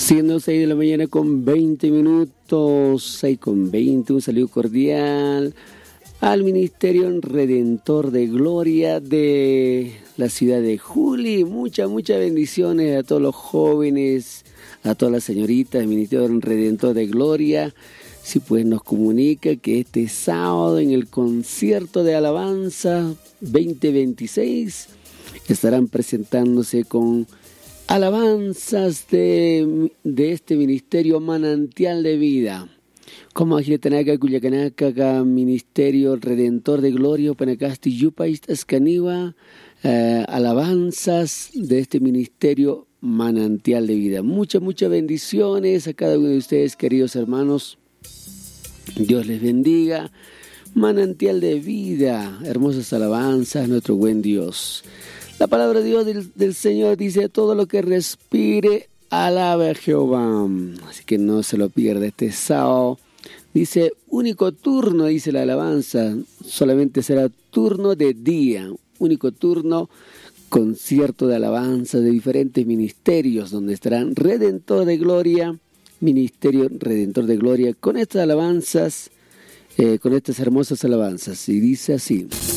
Siendo 6 de la mañana con 20 minutos, 6 con 20, un saludo cordial al Ministerio Redentor de Gloria de la ciudad de Juli. Muchas bendiciones a todos los jóvenes, a todas las señoritas del Ministerio Redentor de Gloria. Si pues nos comunica que este sábado en el concierto de alabanza 2026 estarán presentándose con alabanzas de este ministerio Manantial de Vida. Como Ajiletanaka, Cuyacanaka, Ministerio Redentor de Gloria, Panacasti, Yupais, Ascaniwa, alabanzas de este ministerio Manantial de Vida. Muchas bendiciones a cada uno de ustedes, queridos hermanos. Dios les bendiga. Manantial de vida, hermosas alabanzas, nuestro buen Dios. La palabra de Dios del Señor dice: todo lo que respire, alabe a Jehová. Así que no se lo pierda este sábado. Dice, único turno, dice la alabanza, solamente será turno de día. Único turno, concierto de alabanza de diferentes ministerios, donde estarán Redentor de Gloria, Ministerio Redentor de Gloria, con estas alabanzas, con estas hermosas alabanzas. Y dice así: